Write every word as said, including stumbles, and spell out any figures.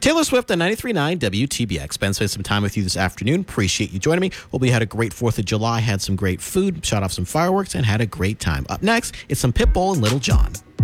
Taylor Swift on ninety-three point nine W T B X. Ben spent some time with you this afternoon. Appreciate you joining me. Hope we had a great fourth of July, had some great food, shot off some fireworks, and had a great time. Up next, it's some Pitbull and Little John.